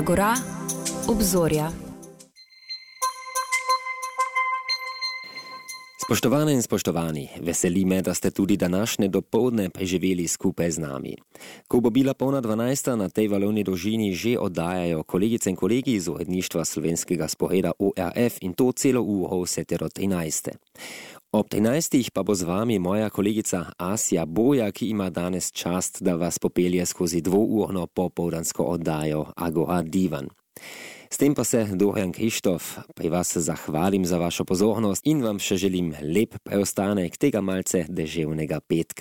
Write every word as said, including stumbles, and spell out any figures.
Agora, obzorja. Spoštovane in spoštovani, veseli me, da ste tudi današnje dopoldne preživeli skupaj z nami. Ko bo bila polna dvanajsta, na tej valovni dolžini že oddajajo kolegice in kolegi iz uredništva slovenskega sporeda O R F in to celo uro vse ter od trinajste. Ob trinajstih pa bo z vami moja kolegica Asja Boja, ki ima danes čast, da vas popelje skozi dvourno popoldansko oddajo Agora Divan. S tem pa se, Dorian Krištof, pri vas zahvalim za vašo pozornost in vam še želim lep preostanek tega malce deževnega petka.